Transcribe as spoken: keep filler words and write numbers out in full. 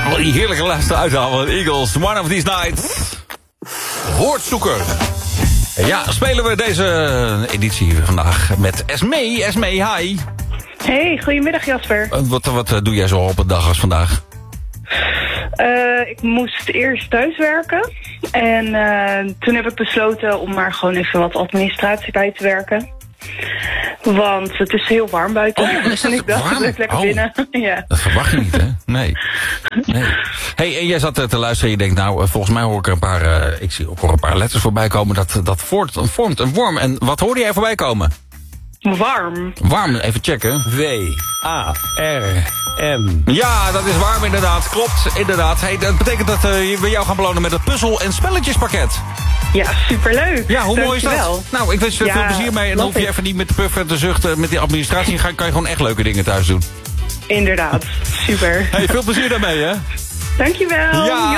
Oh, die heerlijke laatste uithalen van Eagles. One of these nights. Woordzoeker. Ja, spelen we deze editie vandaag met Esmee. Esmee, hi. Hey, goedemiddag Jasper. Uh, wat, wat uh, doe jij zo op een dag als vandaag? Uh, ik moest eerst thuiswerken. En uh, toen heb ik besloten om maar gewoon even wat administratie bij te werken. Want het is heel warm buiten. Oh, is dat en ik dacht, warm? ik lekker oh. binnen. Ja. Dat verwacht je niet, hè? Nee. nee. Hey, en jij zat te luisteren en je denkt, nou, volgens mij hoor ik er een paar, uh, ik zie ook al een paar letters voorbij komen. Dat, dat vormt, vormt een worm. En wat hoorde jij voorbij komen? Warm. Warm, even checken. W A R M. Ja, dat is warm inderdaad. Klopt, inderdaad. Hey, dat betekent dat uh, we jou gaan belonen met het puzzel- en spelletjespakket. Ja, superleuk. Ja, hoe mooi is dat? Dankjewel. Nou, ik wens je er Ja, veel plezier mee. En dan hoef je love even niet met de puffen te zuchten. Met die administratie kan, kan je gewoon echt leuke dingen thuis doen. Inderdaad, super. Hey, veel plezier daarmee, hè? Dankjewel. Ja.